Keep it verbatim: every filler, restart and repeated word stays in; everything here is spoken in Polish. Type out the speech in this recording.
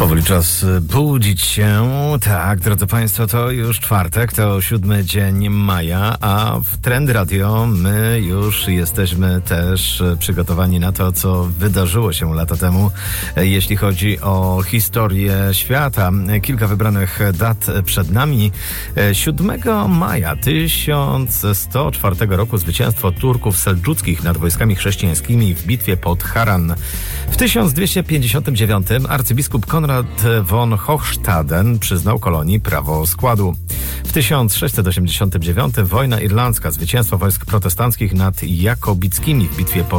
Powoli czas budzić się. Tak, drodzy Państwo, to już czwartek, to siódmy dzień maja, a w Trend Radio my już jesteśmy też przygotowani na to, co wydarzyło się lata temu, jeśli chodzi o historię świata. Kilka wybranych dat przed nami. siódmego maja tysiąc sto czwartego roku zwycięstwo Turków seldżuckich nad wojskami chrześcijańskimi w bitwie pod Haran. W tysiąc dwieście pięćdziesiątym dziewiątym arcybiskup Konrad von Hochstaden przyznał kolonii prawo składu. W tysiąc sześćset osiemdziesiątym dziewiątym wojna irlandzka, zwycięstwo wojsk protestanckich nad jakobickimi w bitwie pod